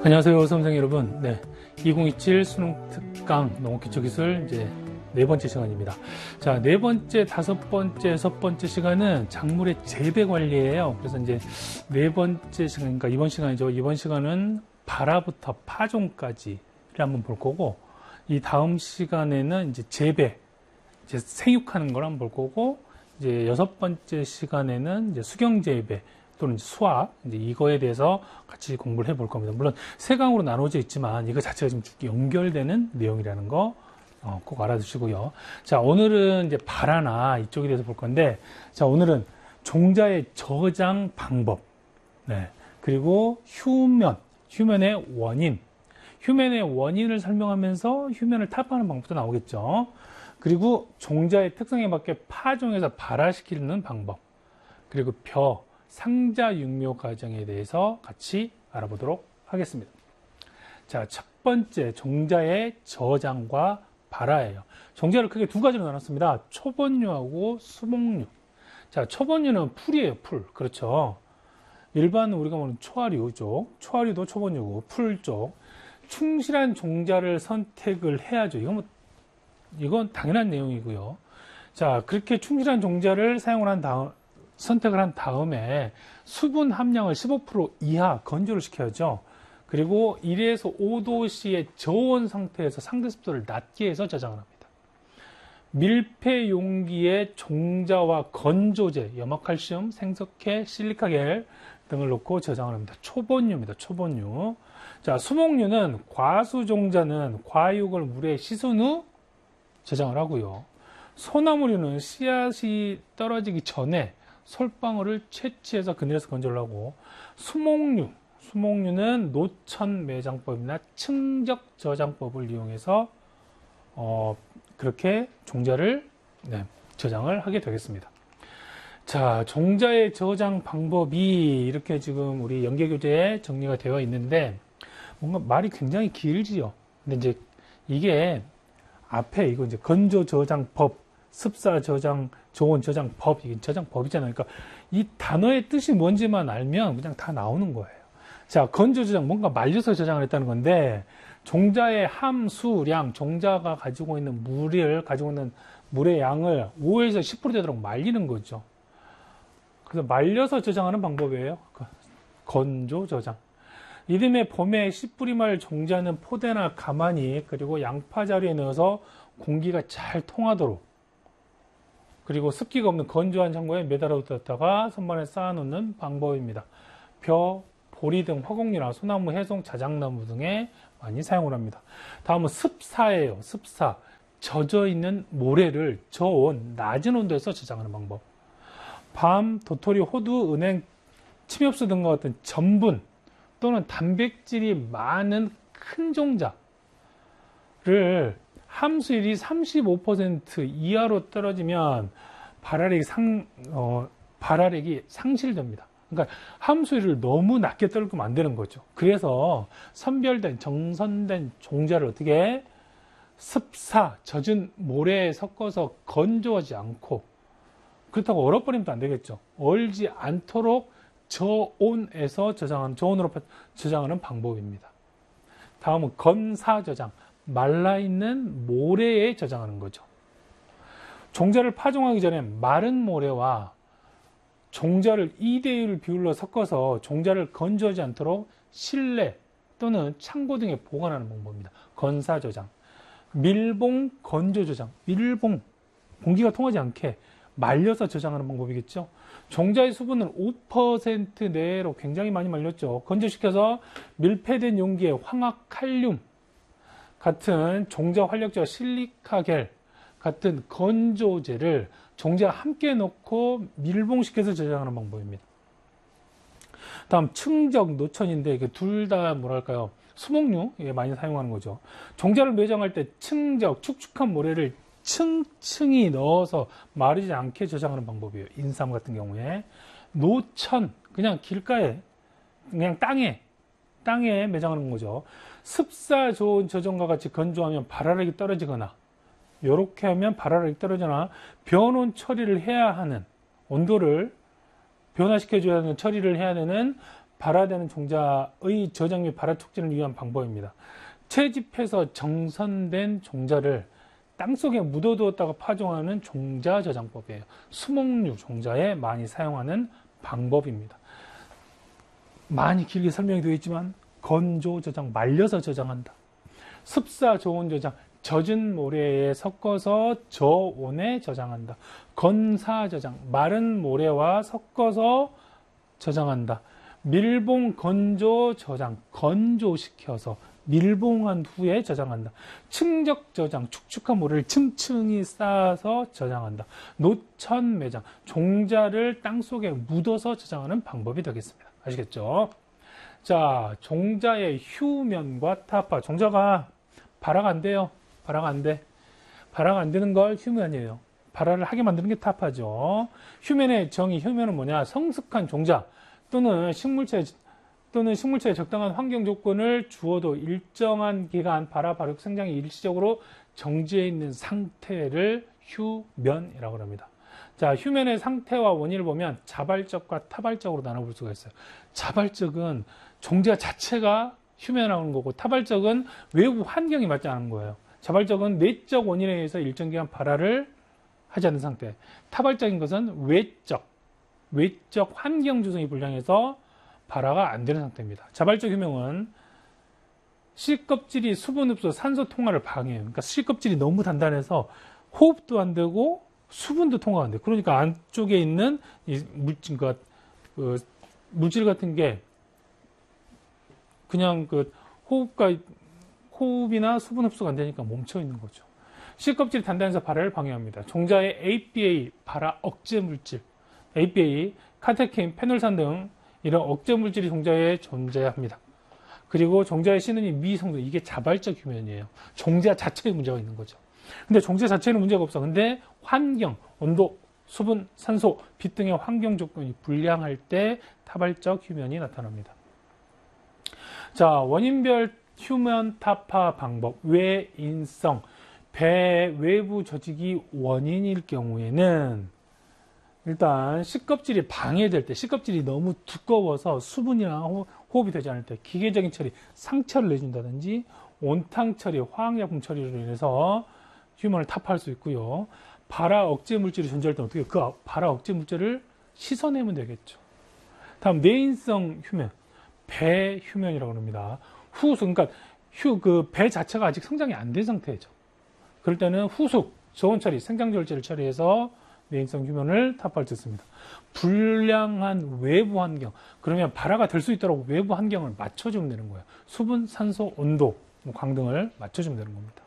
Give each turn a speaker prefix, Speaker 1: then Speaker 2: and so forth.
Speaker 1: 안녕하세요, 수험생 여러분. 2027 수능 특강 농업기초기술 이제 네 번째 시간입니다. 자, 네 번째, 다섯 번째, 여섯 번째 시간은 작물의 재배 관리예요. 그래서 이제 네 번째 시간, 그러니까 이번 시간이죠. 이번 시간은 발화부터 파종까지를 한번 볼 거고, 이 다음 시간에는 이제 재배, 이제 생육하는 걸 한번 볼 거고, 이제 여섯 번째 시간에는 이제 수경 재배 또는 수학, 이제 이거에 대해서 같이 공부를 해볼 겁니다. 물론 세 강으로 나눠져 있지만 이거 자체가 지금 쭉 연결되는 내용이라는 거 꼭 알아두시고요. 자, 오늘은 이제 발화나 이쪽에 대해서 볼 건데, 자, 오늘은 종자의 저장 방법, 그리고 휴면의 원인, 휴면의 원인을 설명하면서 휴면을 타파하는 방법도 나오겠죠. 그리고 종자의 특성에 맞게 파종해서 발화시키는 방법, 그리고 상자 육묘 과정에 대해서 같이 알아보도록 하겠습니다. 자, 첫 번째 종자의 저장과 발화예요. 종자를 크게 두 가지로 나눴습니다. 초본류하고 수목류. 자, 초본류는 풀이에요, 풀. 그렇죠. 일반 우리가 보는 초하류 쪽, 초하류도 초본류고 풀 쪽. 충실한 종자를 선택을 해야죠. 이건 당연한 내용이고요. 자, 그렇게 충실한 종자를 선택을 한 다음에 수분 함량을 15% 이하 건조를 시켜야죠. 그리고 1에서 5도씨의 저온 상태에서 상대 습도를 낮게 해서 저장을 합니다. 밀폐 용기에 종자와 건조제, 염화칼슘, 생석회, 실리카겔 등을 넣고 저장을 합니다. 초본류입니다. 초본류. 자, 수목류는 과수종자는 과육을 물에 씻은 후 저장을 하고요. 소나무류는 씨앗이 떨어지기 전에 솔방울을 채취해서 그늘에서 건조를 하고, 수목류는 노천 매장법이나 측적 저장법을 이용해서 그렇게 종자를 저장을 하게 되겠습니다. 자, 종자의 저장 방법이 이렇게 지금 우리 연계교재에 정리가 되어 있는데, 뭔가 말이 굉장히 길지요. 근데 이제 이게 앞에 이거 이제 건조 저장법, 습사 저장, 저온 저장법, 이게 저장법이잖아요. 그러니까 이 단어의 뜻이 뭔지만 알면 그냥 다 나오는 거예요. 자, 건조 저장, 뭔가 말려서 저장을 했다는 건데, 종자의 함수량, 종자가 가지고 있는 물의 양을 5에서 10% 되도록 말리는 거죠. 그래서 말려서 저장하는 방법이에요. 건조 저장. 이듬해 봄에 씨 뿌리말 종자는 포대나 가마니, 그리고 양파 자루에 넣어서 공기가 잘 통하도록, 그리고 습기가 없는 건조한 창고에 매달아뒀다가 선반에 쌓아놓는 방법입니다. 보리 등 화곡류나 소나무, 해송, 자작나무 등에 많이 사용을 합니다. 다음은 습사예요. 습사. 젖어있는 모래를 저온, 낮은 온도에서 저장하는 방법. 밤, 도토리, 호두, 은행, 침엽수 등과 같은 전분 또는 단백질이 많은 큰 종자를 함수율이 35% 이하로 떨어지면 발화력이 상실됩니다. 그러니까 함수율을 너무 낮게 떨구면 안 되는 거죠. 그래서 정선된 종자를 어떻게 습사, 젖은 모래에 섞어서 건조하지 않고, 그렇다고 얼어버리면 안 되겠죠. 얼지 않도록 저온으로 저장하는 방법입니다. 다음은 건사 저장. 말라있는 모래에 저장하는 거죠. 종자를 파종하기 전에 마른 모래와 종자를 2대1 비율로 섞어서 종자를 건조하지 않도록 실내 또는 창고 등에 보관하는 방법입니다. 건사 저장. 밀봉 건조 저장. 공기가 통하지 않게 말려서 저장하는 방법이겠죠. 종자의 수분은 5% 내로 굉장히 많이 말렸죠. 건조시켜서 밀폐된 용기에 황화칼륨 같은 종자 활력제와 실리카겔 같은 건조제를 종자와 함께 넣고 밀봉시켜서 저장하는 방법입니다. 다음 측적 노천인데, 이게 둘 다 뭐랄까요, 수목류 많이 사용하는 거죠. 종자를 매장할 때 축축한 모래를 층층이 넣어서 마르지 않게 저장하는 방법이에요. 인삼 같은 경우에. 노천, 그냥 길가에, 그냥 땅에 매장하는 거죠. 습사 좋은 저장과 같이 건조하면 발화력이 떨어지거나, 이렇게 하면 발화력이 떨어지거나, 변온 처리를 해야 하는, 온도를 변화시켜줘야 하는 처리를 해야 되는 발화되는 종자의 저장 및 발화 촉진을 위한 방법입니다. 채집해서 정선된 종자를 땅속에 묻어두었다가 파종하는 종자 저장법이에요. 수목류 종자에 많이 사용하는 방법입니다. 많이 길게 설명이 되어 있지만 건조 저장, 말려서 저장한다. 습사 저온 저장, 젖은 모래에 섞어서 저온에 저장한다. 건사 저장, 마른 모래와 섞어서 저장한다. 밀봉 건조 저장, 건조시켜서 밀봉한 후에 저장한다. 충적 저장, 축축한 모래를 층층이 쌓아서 저장한다. 노천 매장, 종자를 땅속에 묻어서 저장하는 방법이 되겠습니다. 아시겠죠? 자, 종자의 휴면과 타파. 종자가 발화가 안 돼요. 발화가 안 돼. 발화가 안 되는 걸 휴면이에요. 발화를 하게 만드는 게 타파죠. 휴면의 정의, 휴면은 뭐냐? 성숙한 종자 또는 식물체에 적당한 환경 조건을 주어도 일정한 기간 발화, 발육, 생장이 일시적으로 정지해 있는 상태를 휴면이라고 합니다. 자, 휴면의 상태와 원인을 보면 자발적과 타발적으로 나눠볼 수가 있어요. 자발적은 종자 자체가 휴면하는 거고, 타발적은 외부 환경이 맞지 않은 거예요. 자발적은 내적 원인에 의해서 일정 기간 발화를 하지 않는 상태. 타발적인 것은 외적 환경 조성이 불량해서 발화가 안 되는 상태입니다. 자발적 휴면은 실껍질이 수분 흡수, 산소 통화를 방해해요. 그러니까 실껍질이 너무 단단해서 호흡도 안 되고 수분도 통과가 안 돼요. 그러니까 안쪽에 있는 이 물질 같은 게 그냥 호흡이나 수분 흡수가 안 되니까 멈춰 있는 거죠. 실껍질이 단단해서 발화를 방해합니다. 종자의 APA, 발화 억제 물질, APA, 카테킨, 페놀산 등 이런 억제 물질이 종자에 존재합니다. 그리고 종자에 씻는 미성분, 이게 자발적 휴면이에요. 종자 자체에 문제가 있는 거죠. 근데 종자 자체는 문제가 없어. 근데 환경, 온도, 수분, 산소, 빛 등의 환경 조건이 불량할 때 타발적 휴면이 나타납니다. 자, 원인별 휴면 타파 방법. 외인성, 배 외부 조직이 원인일 경우에는 일단 식껍질이 방해될 때, 식껍질이 너무 두꺼워서 수분이랑 호흡이 되지 않을 때 기계적인 처리, 상처를 내준다든지 온탕 처리, 화학약품 처리로 인해서 휴면을 타파할 수 있고요. 발화 억제 물질이 존재할 때는 어떻게 그 발화 억제 물질을 씻어내면 되겠죠. 다음 내인성 휴면, 배 휴면이라고 합니다. 후숙, 그러니까 배 자체가 아직 성장이 안 된 상태죠. 그럴 때는 후숙, 저온 처리, 생장절제를 처리해서 내인성 휴면을 타파할 수 있습니다. 불량한 외부 환경, 그러면 발화가 될 수 있도록 외부 환경을 맞춰주면 되는 거예요. 수분, 산소, 온도, 광 등을 맞춰주면 되는 겁니다.